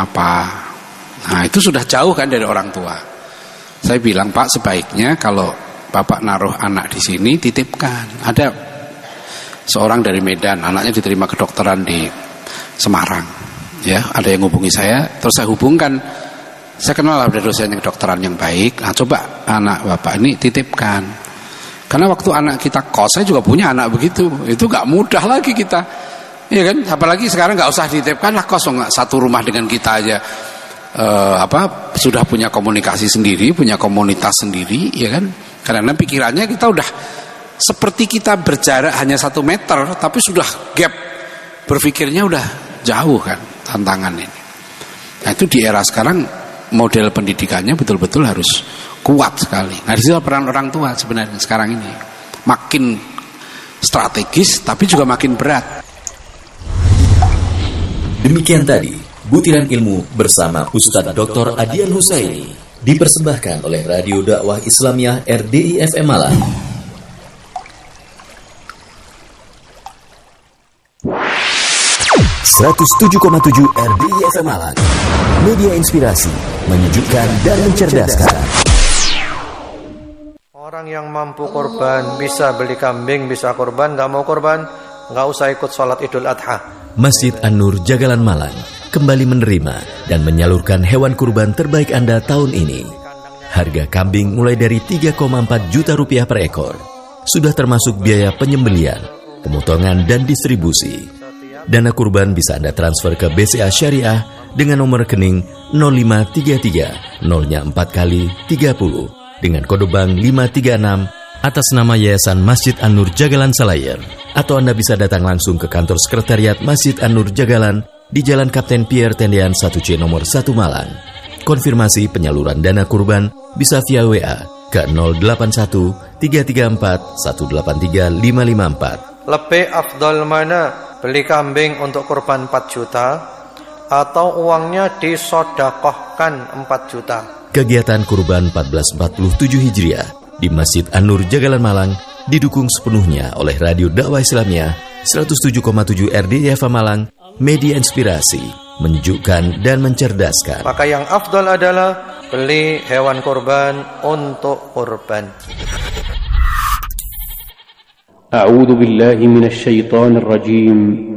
apa. Nah itu sudah jauh kan dari orang tua. Saya bilang, Pak, sebaiknya kalau Bapak naruh anak di sini titipkan. Ada seorang dari Medan, anaknya diterima kedokteran di Semarang. Ya, ada yang hubungi saya, terus saya hubungkan. Saya kenal ada dosen kedokteran yang baik. Nah, coba anak Bapak ini titipkan. Karena waktu anak kita kos, saya juga punya anak begitu. Itu gak mudah lagi kita. Iya kan? Apalagi sekarang gak usah dititipkan lah, kos satu rumah dengan kita aja. Sudah punya komunikasi sendiri, punya komunitas sendiri, ya kan? Karena pikirannya kita udah seperti kita berjarak hanya 1 meter, tapi sudah gap berpikirnya udah jauh kan tantangan ini. Nah itu di era sekarang model pendidikannya betul-betul harus kuat sekali. Nah di situ peran orang tua sebenarnya sekarang ini makin strategis, tapi juga makin berat. Demikian tadi butiran ilmu bersama Ustadz Dr. Adian Husaini, dipersembahkan oleh Radio Dakwah Islamiyah RDI FM Malang. ...107,7 RDI FM Malang. Media inspirasi, menyejukkan dan mencerdaskan. Orang yang mampu korban, bisa beli kambing, bisa korban. Gak mau korban, gak usah ikut sholat Idul Adha. Masjid An-Nur Jagalan Malang kembali menerima dan menyalurkan hewan kurban terbaik Anda tahun ini. Harga kambing mulai dari 3,4 juta rupiah per ekor. Sudah termasuk biaya penyembelian, pemotongan dan distribusi. Dana kurban bisa Anda transfer ke BCA Syariah dengan nomor rekening 0533 0-4 kali 30 dengan kode bank 536 atas nama Yayasan Masjid An-Nur Jagalan Salayer. Atau Anda bisa datang langsung ke kantor sekretariat Masjid An-Nur Jagalan di Jalan Kapten Pierre Tendean 1C nomor 1 Malang. Konfirmasi penyaluran dana kurban bisa via WA ke 081 334 183 554. Lebih afdal mana? Beli kambing untuk kurban 4 juta atau uangnya disodakohkan 4 juta. Kegiatan kurban 1447 Hijriah di Masjid An-Nur Jagalan Malang didukung sepenuhnya oleh Radio Dakwah Islamiyah 107,7 RDI FM Malang, media inspirasi, menyejukkan dan mencerdaskan. Maka yang afdal adalah beli hewan kurban untuk kurban. A'udzu billahi minasy syaithanir rajim.